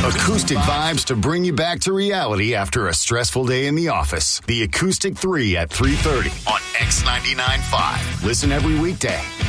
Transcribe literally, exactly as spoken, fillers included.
Acoustic vibes to bring you back to reality after a stressful day in the office. The Acoustic three at three thirty on X ninety-nine point five. Listen every weekday